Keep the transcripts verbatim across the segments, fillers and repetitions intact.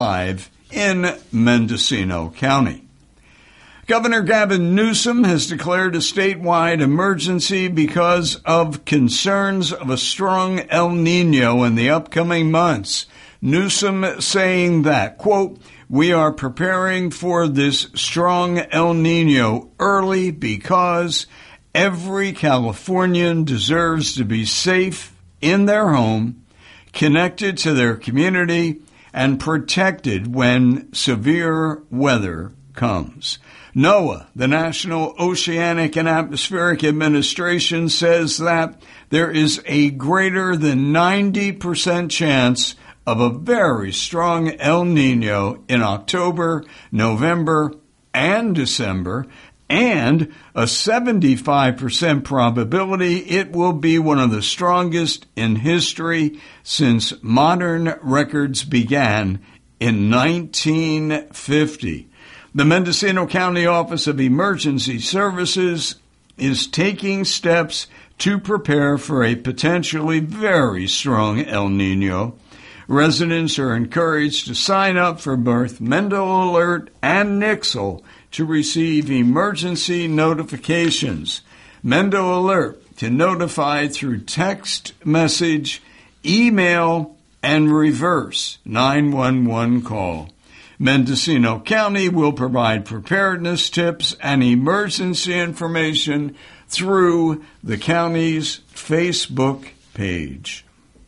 five in Mendocino County. Governor Gavin Newsom has declared a statewide emergency because of concerns of a strong El Nino in the upcoming months. Newsom saying that, quote, "We are preparing for this strong El Nino early because every Californian deserves to be safe in their home, connected to their community, and protected when severe weather comes." NOAA, the National Oceanic and Atmospheric Administration, says that there is a greater than ninety percent chance of a very strong El Nino in October, November, and December, and a seventy-five percent probability it will be one of the strongest in history since modern records began in nineteen fifty. The Mendocino County Office of Emergency Services is taking steps to prepare for a potentially very strong El Nino. Residents are encouraged to sign up for both Mendo Alert and Nixle to receive emergency notifications. Mendo Alert can notify through text message, email, and reverse nine one one call. Mendocino County will provide preparedness tips and emergency information through the county's Facebook page.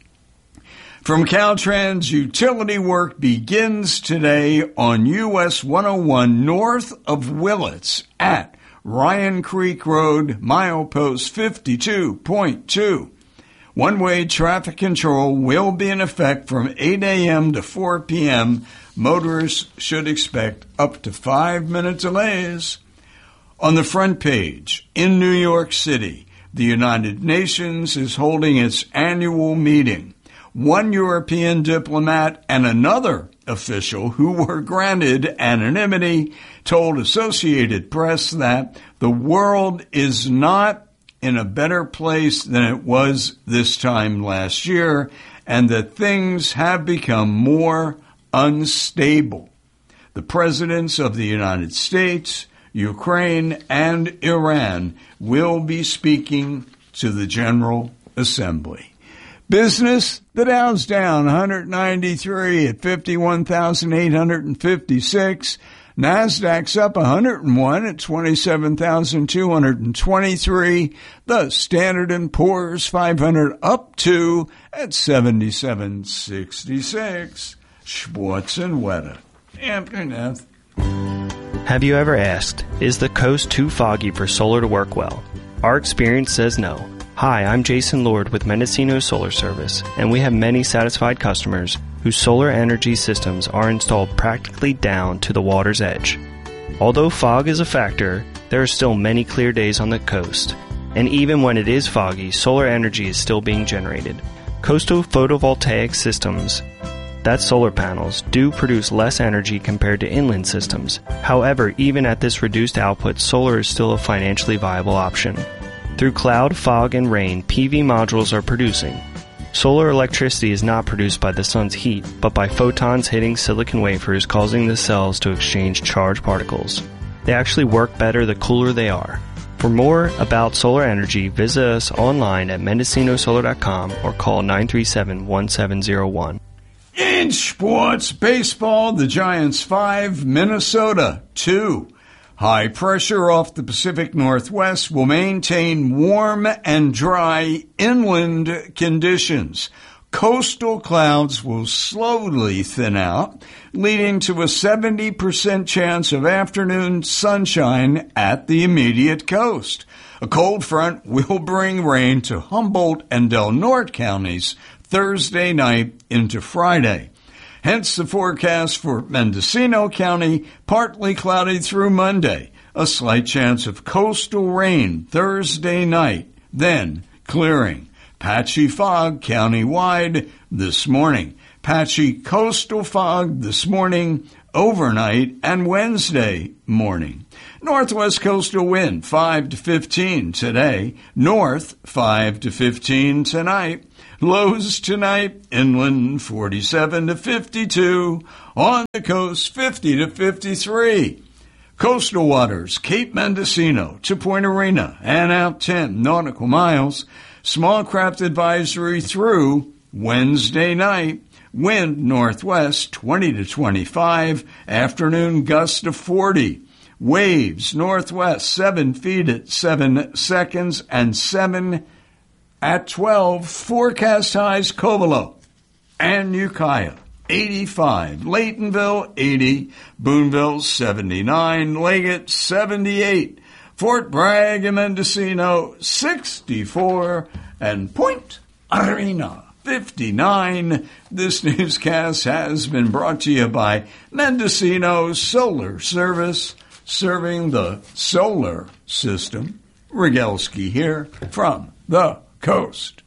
From Caltrans, utility work begins today on U S one oh one north of Willits at Ryan Creek Road, milepost fifty-two point two. One-way traffic control will be in effect from eight a.m. to four p.m. Motorists should expect up to five-minute delays. On the front page, in New York City, the United Nations is holding its annual meeting. One European diplomat and another official who were granted anonymity told Associated Press that the world is not in a better place than it was this time last year and that things have become more unstable. The presidents of the United States, Ukraine, and Iran will be speaking to the General Assembly. Business, the Dow's down one hundred ninety-three at fifty-one thousand eight hundred fifty-six. NASDAQ's up one hundred one at twenty-seven thousand two hundred twenty-three. The Standard and Poor's five hundred up two at seventy-seven sixty-six. Schwartz and Weta. Aftermath. Have you ever asked, is the coast too foggy for solar to work well? Our experience says no. Hi, I'm Jason Lord with Mendocino Solar Service, and we have many satisfied customers whose solar energy systems are installed practically down to the water's edge. Although fog is a factor, there are still many clear days on the coast, and even when it is foggy, solar energy is still being generated. Coastal photovoltaic systems, that's solar panels, do produce less energy compared to inland systems. However, even at this reduced output, solar is still a financially viable option. Through cloud, fog, and rain, P V modules are producing. Solar electricity is not produced by the sun's heat, but by photons hitting silicon wafers, causing the cells to exchange charged particles. They actually work better the cooler they are. For more about solar energy, visit us online at mendocino solar dot com or call nine three seven, one seven zero one. In sports, baseball, the Giants five, Minnesota two. High pressure off the Pacific Northwest will maintain warm and dry inland conditions. Coastal clouds will slowly thin out, leading to a seventy percent chance of afternoon sunshine at the immediate coast. A cold front will bring rain to Humboldt and Del Norte counties Thursday night into Friday. Hence the forecast for Mendocino County, partly cloudy through Monday. A slight chance of coastal rain Thursday night, then clearing. Patchy fog countywide this morning. Patchy coastal fog this morning, overnight, and Wednesday morning. Northwest coastal wind five to fifteen today. North five to fifteen tonight. Lows tonight, inland forty-seven to fifty-two. On the coast, fifty to fifty-three. Coastal waters, Cape Mendocino to Point Arena and out ten nautical miles. Small craft advisory through Wednesday night. Wind northwest twenty to twenty-five. Afternoon gust of forty. Waves northwest seven feet at seven seconds and seven at twelve. Forecast highs Covelo and Ukiah eighty-five. Laytonville eighty. Boonville seventy-nine. Leggett seventy-eight. Fort Bragg and Mendocino sixty-four. And Point Arena fifty-nine. This newscast has been brought to you by Mendocino Solar Service, serving the solar system. Rogalski here from the coast.